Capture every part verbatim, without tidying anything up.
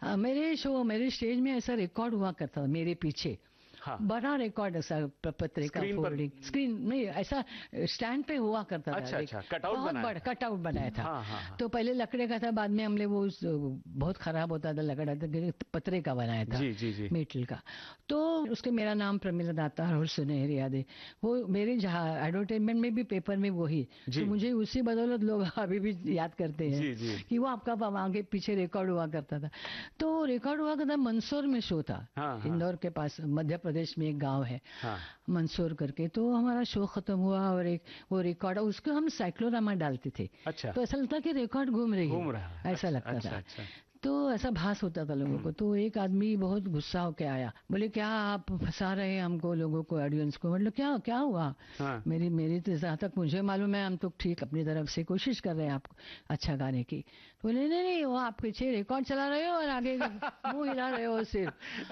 अ, मेरे शो मेरे स्टेज में ऐसा रिकॉर्ड हुआ करता था मेरे पीछे। हाँ। बड़ा रिकॉर्ड ऐसा प- पत्रिका स्क्रीन पर- फोल्डिंग स्क्रीन नहीं ऐसा स्टैंड पे हुआ करता था। अच्छा, एक अच्छा, कटआउट बहुत बनाया बड़ा था। कटआउट बनाया था। हाँ, हाँ, हाँ। तो पहले लकड़े का था, बाद में हमने वो उस- बहुत खराब होता था लकड़ा था, पत्रे का बनाया था। जी, जी, जी। मेटल का। तो उसके मेरा नाम प्रमिला दाता और सुनहरी यादें, वो मेरे जहाँ एडवर्टाइजमेंट में भी पेपर में वही, जी। तो मुझे उसी बदौलत लोग अभी भी याद करते हैं जी, जी। कि वो आपका आगे पीछे रिकॉर्ड हुआ करता था। तो रिकॉर्ड हुआ करता मंदसौर में शो था। हाँ, हाँ। इंदौर के पास मध्य प्रदेश में एक गांव है हाँ। मंदसौर करके। तो हमारा शो खत्म हुआ और एक वो रिकॉर्ड उसको हम साइक्लोरामा डालते थे। अच्छा। तो ऐसा लगता कि रिकॉर्ड घूम रही है, घूम रहा है। ऐसा अच्छा, लगता अच्छा, था। अच्छा। तो ऐसा भास होता था लोगों को। तो एक आदमी बहुत गुस्सा होके आया, बोले क्या आप फंसा रहे हैं हमको, लोगों को, ऑडियंस को। मतलब क्या क्या हुआ? हाँ। मेरी मेरी तो जहाँ तक मुझे मालूम है हम तो ठीक अपनी तरफ से कोशिश कर रहे हैं आपको अच्छा गाने की। तो बोले नहीं नहीं वो आप पीछे रिकॉर्ड चला रहे हो और आगे मुंह हिला रहे हो सिर्फ।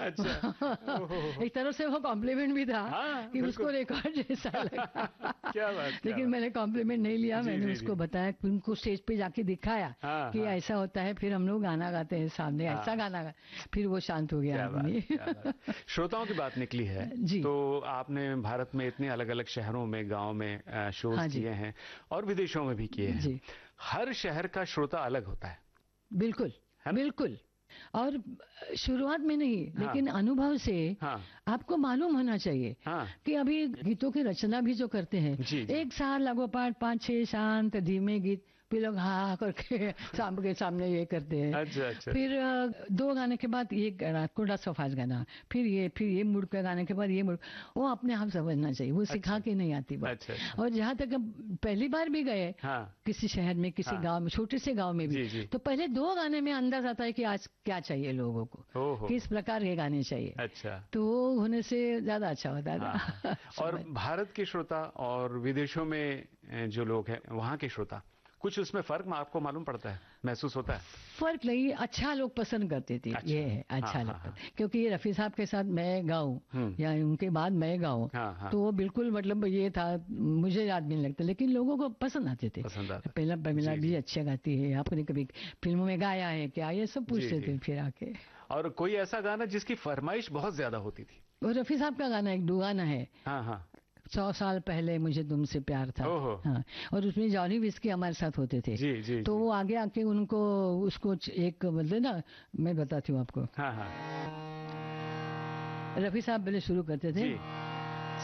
अच्छा। एक तरफ से वो कॉम्प्लीमेंट भी था हाँ, कि उसको बिल्कुल। रिकॉर्ड जैसा लगा। क्या बात, क्या लेकिन बात। मैंने कॉम्प्लीमेंट नहीं लिया। जी, मैंने जी, उसको जी। बताया, उनको स्टेज पे जाके दिखाया हाँ, कि हाँ। ऐसा होता है, फिर हम लोग गाना गाते हैं सामने, हाँ। ऐसा गाना गा, फिर वो शांत हो गया क्या बात, आदमी। क्या बात। श्रोताओं की बात निकली है जी। तो आपने भारत में इतने अलग अलग शहरों में, गांव में अ, शोज हाँ जी। किए हैं और विदेशों में भी किए हैं। जी। हर शहर का श्रोता अलग होता है। बिल्कुल है ना? बिल्कुल। और शुरुआत में नहीं, हाँ। लेकिन अनुभव से हाँ। आपको मालूम होना चाहिए हाँ। कि अभी गीतों की रचना भी जो करते हैं, जी, जी। एक साल लगोपाठ पाँच छह शांत धीमे गीत, फिर लोग हाँ करके सामने के सामने ये करते हैं। अच्छा, अच्छा। फिर अ, दो गाने के बाद ये गाना, कोडा सफाज गाना, फिर ये फिर ये मुड़ के गाने के बाद ये मुड़, वो अपने आप समझना चाहिए, वो सिखा के नहीं आती बात। अच्छा, अच्छा। और जहाँ तक हम पहली बार भी गए हाँ। किसी शहर में, किसी हाँ। गांव में, छोटे से गांव में जी, भी, जी। तो पहले दो गाने में अंदाज आता है कि आज क्या चाहिए लोगों को, ओहो। किस प्रकार के गाने चाहिए। अच्छा। तो वो होने से ज्यादा अच्छा होता था। हाँ। और भारत के श्रोता और विदेशों में अ, जो लोग हैं वहाँ के श्रोता, कुछ उसमें फर्क आपको मालूम पड़ता है, महसूस होता है? फर्क नहीं, अच्छा लोग पसंद करते थे। अच्छा। ये है अच्छा हाँ, लगता हाँ, है। क्योंकि ये रफी साहब के साथ मैं गाऊं हम्म। या उनके बाद मैं गाऊं, हाँ, हाँ। तो वो बिल्कुल मतलब ये था, मुझे याद भी नहीं लगता, लेकिन लोगों को पसंद आते थे। पसंद आता। पहला प्रमिला जी, भी जी। अच्छा गाती है, आपने कभी फिल्मों में गाया है क्या, ये सब पूछते जी, थे जी। फिर आके। और कोई ऐसा गाना जिसकी फरमाइश बहुत ज्यादा होती थी? वो रफी साहब का गाना एक दुगाना है, हाँ, हाँ। सौ साल पहले मुझे तुमसे प्यार था। ओहो। हाँ, और उसमें जॉनी विस्की हमारे साथ होते थे। जी, जी, तो जी। वो आगे आके उनको उसको एक मतलब ना, मैं बताती हूँ आपको। हाँ, हाँ। रफी साहब पहले शुरू करते थे। जी।